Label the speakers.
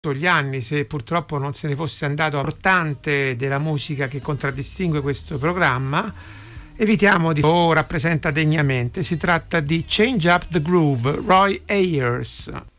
Speaker 1: gli anni, se purtroppo non se ne fosse andato importante della musica che contraddistingue questo programma, evitiamo di rappresenta degnamente. Si tratta di Change Up the Groove, Roy Ayers.